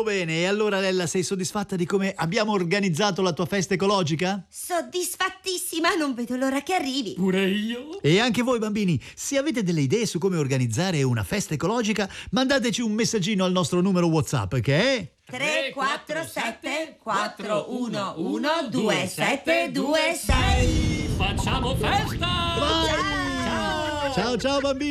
Molto bene, e allora Lella, sei soddisfatta di come abbiamo organizzato la tua festa ecologica? Soddisfattissima, non vedo l'ora che arrivi. Pure io. E anche voi bambini, se avete delle idee su come organizzare una festa ecologica, mandateci un messaggino al nostro numero WhatsApp che è 347 411 2726. Facciamo festa! Ciao ciao bambini!